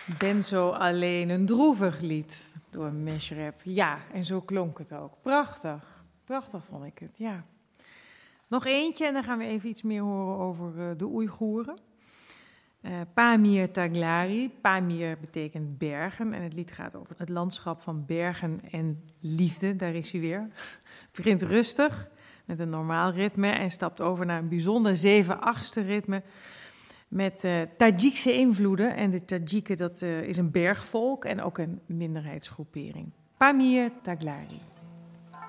Ben zo alleen een droevig lied door Meshrab. Ja, en zo klonk het ook. Prachtig. Prachtig vond ik het, ja. Nog eentje en dan gaan we even iets meer horen over de Oeigoeren. Pamir Taglari. Pamir betekent bergen en het lied gaat over het landschap van bergen en liefde. Daar is hij weer. Het begint rustig met een normaal ritme en stapt over naar een bijzonder 7/8 ritme met Tajikse invloeden. En de Tajiken, dat is een bergvolk en ook een minderheidsgroepering. Pamir Taglari.